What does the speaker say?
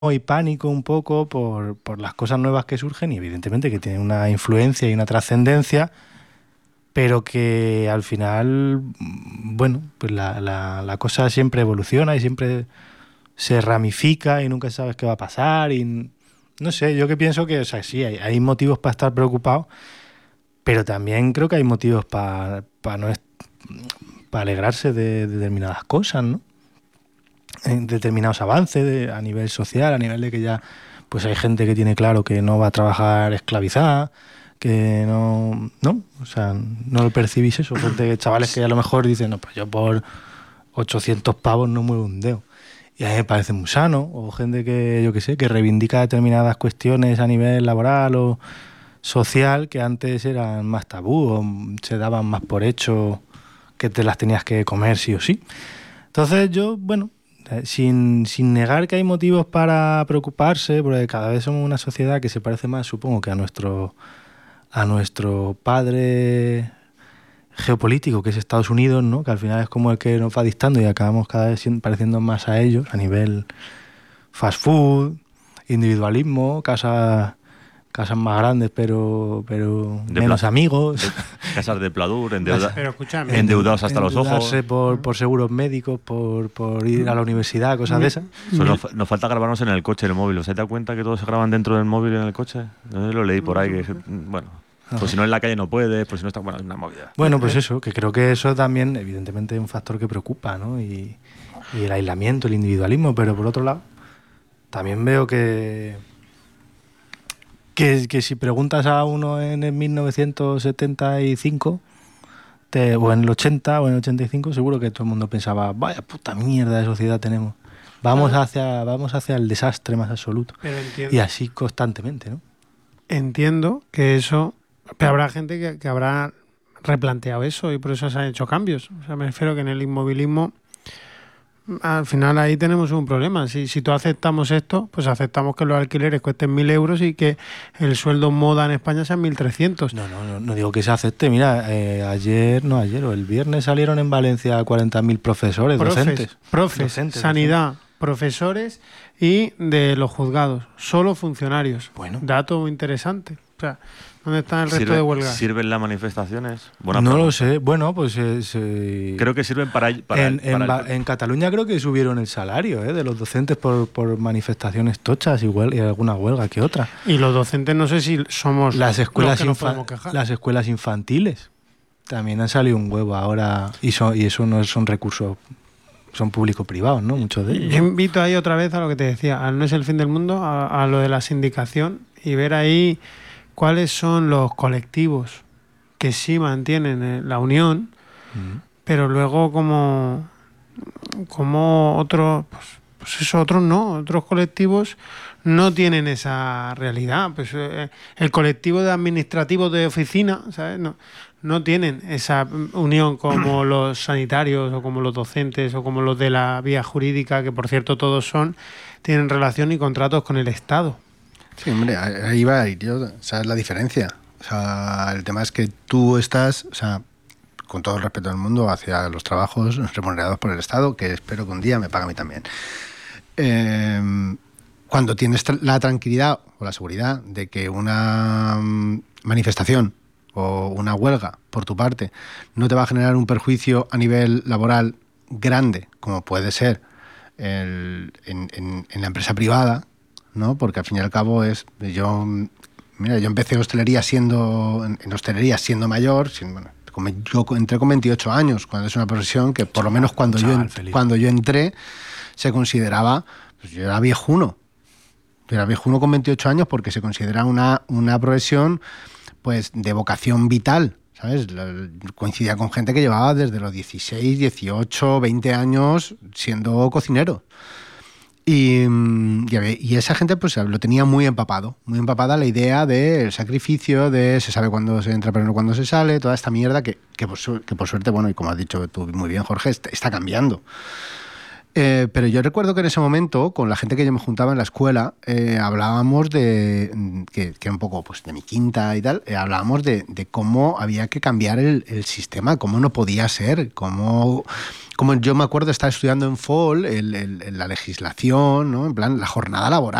y pánico un poco por las cosas nuevas que surgen y evidentemente que tienen una influencia y una trascendencia, pero que al final, bueno, pues la cosa siempre evoluciona y siempre se ramifica y nunca sabes qué va a pasar y no sé, yo que pienso que, o sea, sí, hay motivos para estar preocupados, pero también creo que hay motivos para no para alegrarse de determinadas cosas, ¿no? En determinados avances a nivel social, a nivel de que ya pues hay gente que tiene claro que no va a trabajar esclavizada, que no, o sea, no lo percibís eso, gente, chavales que a lo mejor dicen, no, pues yo por 800 pavos no muevo un dedo. Y a mí me parece muy sano, o gente que, yo qué sé, que reivindica determinadas cuestiones a nivel laboral o social que antes eran más tabú o se daban más por hecho que te las tenías que comer sí o sí. Entonces yo, bueno, sin negar que hay motivos para preocuparse, porque cada vez somos una sociedad que se parece más, supongo, que a nuestro padre geopolítico, que es Estados Unidos, ¿no? Que al final es como el que nos va dictando y acabamos cada vez pareciendo más a ellos a nivel fast food, individualismo, casas más grandes pero menos amigos. Casas de pladur, Pero escúchame, endeudados hasta los ojos. Por seguros médicos, por ir a la universidad, cosas de esas. Nos falta grabarnos en el coche, en el móvil. ¿Os dais cuenta que todos se graban dentro del móvil en el coche? Lo leí por ahí. Bueno, pues si no en la calle no puedes, pues si no está... Bueno, es una movida. Bueno, pues eso, que creo que eso también evidentemente es un factor que preocupa, ¿no? Y el aislamiento, el individualismo, pero por otro lado también veo que si preguntas a uno en el 1975 o en el 80 o en el 85, seguro que todo el mundo pensaba, vaya puta mierda de sociedad tenemos. Vamos hacia el desastre más absoluto. Y así constantemente, ¿no? Entiendo que eso... Pero habrá gente que habrá replanteado eso y por eso se han hecho cambios. O sea, me refiero que en el inmovilismo al final ahí tenemos un problema. Si todos aceptamos esto, pues aceptamos que los alquileres cuesten 1.000 euros y que el sueldo moda en España sea 1.300. No digo que se acepte. Mira, ayer o el viernes salieron en Valencia 40.000 profesores, docentes, sanidad, profesores y de los juzgados, solo funcionarios. Bueno. Dato muy interesante. O sea, ¿dónde está el resto de huelgas? ¿Sirven las manifestaciones? No lo sé. Bueno, pues... creo que sirven para en Cataluña creo que subieron el salario de los docentes por manifestaciones tochas igual y alguna huelga que otra. Y los docentes no sé si somos las escuelas los que nos podemos quejar. Las escuelas infantiles también han salido un huevo ahora y eso no son recursos, son público-privados, ¿no? Muchos de ellos. Yo invito ahí otra vez a lo que te decía, al No es el fin del mundo, a lo de la sindicación y ver ahí cuáles son los colectivos que sí mantienen la unión, pero luego como otros, pues eso, otros colectivos no tienen esa realidad. Pues el colectivo de administrativos de oficina, ¿sabes? No tienen esa unión como los sanitarios o como los docentes o como los de la vía jurídica, que por cierto todos tienen relación y contratos con el Estado. Sí, hombre, ahí va a ir yo, ¿sabes la diferencia? O sea, el tema es que tú estás, o sea, con todo el respeto del mundo, hacia los trabajos remunerados por el Estado, que espero que un día me pague a mí también. Cuando tienes la tranquilidad o la seguridad de que una manifestación o una huelga por tu parte no te va a generar un perjuicio a nivel laboral grande, como puede ser en la empresa privada, ¿no? Porque al fin y al cabo yo empecé en hostelería siendo mayor, yo entré con 28 años, cuando es una profesión que por lo menos cuando yo entré se consideraba, pues yo era viejuno. Yo era viejuno con 28 años porque se considera una profesión pues de vocación vital, ¿sabes? Coincidía con gente que llevaba desde los 16, 18, 20 años siendo cocinero. Y esa gente pues lo tenía muy empapada la idea del sacrificio, de se sabe cuándo se entra pero no cuándo se sale, toda esta mierda que por suerte, bueno, y como has dicho tú muy bien, Jorge, está cambiando. Pero yo recuerdo que en ese momento, con la gente que yo me juntaba en la escuela, hablábamos que era un poco pues, de mi quinta y tal, hablábamos de cómo había que cambiar el sistema, cómo no podía ser, cómo yo me acuerdo de estar estudiando en FOL la legislación, ¿no? En plan, la jornada laboral.